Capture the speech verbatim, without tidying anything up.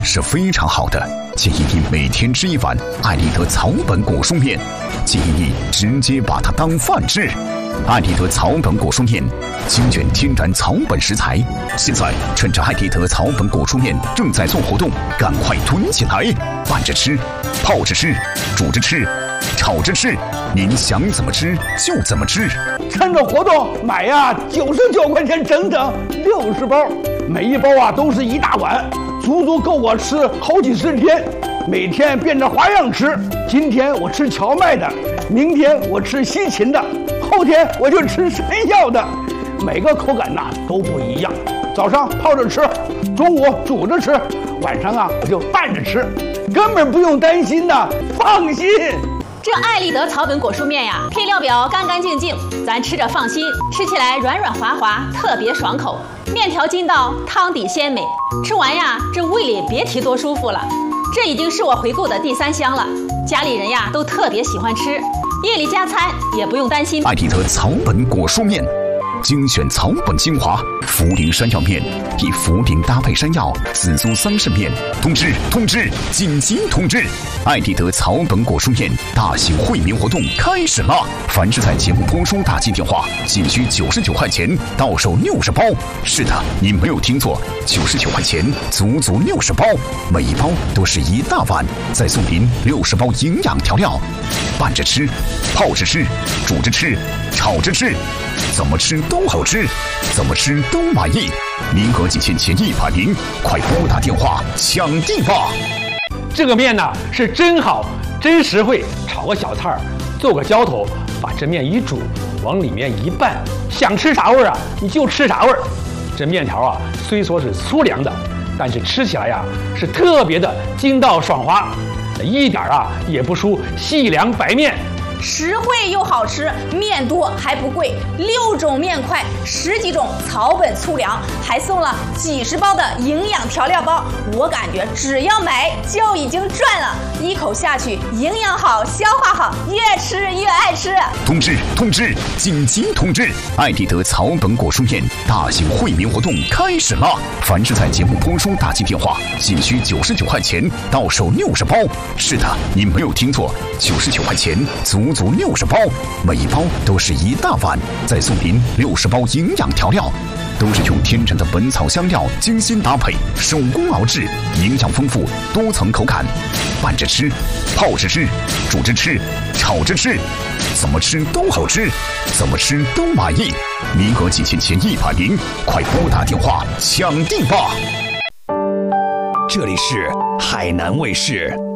是非常好的，建议你每天吃一碗艾丽德草本果蔬面，建议你直接把它当饭吃。艾丽德草本果蔬面，精选天然草本食材。现在趁着艾丽德草本果蔬面正在做活动，赶快囤起来，拌着吃，泡着吃，煮着吃，炒着吃，您想怎么吃就怎么吃。 趁着活动买呀，九十九块钱整整六十包，每一包啊都是一大碗，足足够我吃好几十天。每天变着花样吃，今天我吃荞麦的，明天我吃西芹的，后天我就吃山药的，每个口感呐都不一样。早上泡着吃，中午煮着吃，晚上啊我就拌着吃，根本不用担心的，放心。 这艾丽德草本果蔬面呀，配料表干干净净，咱吃着放心，吃起来软软滑滑，特别爽口。面条筋道，汤底鲜美，吃完呀，这胃里别提多舒服了。这已经是我回购的第三箱了，家里人呀都特别喜欢吃，夜里加餐也不用担心。 艾丽德草本果蔬面，精选草本精华，茯苓山药面，以茯苓搭配山药，紫苏桑葚面。通知通知，紧急通知！艾丽德草本果蔬面大型惠民活动开始了，凡是在节目播出打进电话，仅需九十九块钱，到手六十包。是的，你没有听错，九十九块钱，足足六十包，每一包都是一大碗，再送您六十包营养调料，拌着吃，泡着吃，煮着吃，炒着吃，怎么吃都好吃，怎么吃都满意。名额仅限前一百名，快拨打电话抢地吧！ 这个面呢是真好，真实惠，炒个小菜儿，做个浇头，把这面一煮，往里面一拌，想吃啥味儿啊你就吃啥味儿。这面条啊虽说是粗粮的，但是吃起来呀是特别的筋道爽滑，一点啊也不输细粮白面。 实惠又好吃，面多还不贵，六种面块，十几种草本粗粮，还送了几十包的营养调料包。我感觉只要买就已经赚了，一口下去，营养好，消化好，越吃越爱吃。 通知通知，紧急通知！艾丽德草本果蔬面大型惠民活动开始了，凡是在节目播出打进电话，仅需九十九块钱，到手六十包。是的，你没有听错，九十九块钱，足足六十包，每一包都是一大碗，再送您六十包营养调料，都是用天然的本草香料精心搭配，手工熬制，营养丰富，多层口感，拌着吃，泡着吃，煮着吃，炒着吃，怎么吃都好吃，怎么吃都满意。名额仅限前一百名，快拨打电话抢地吧！ 这里是海南卫视。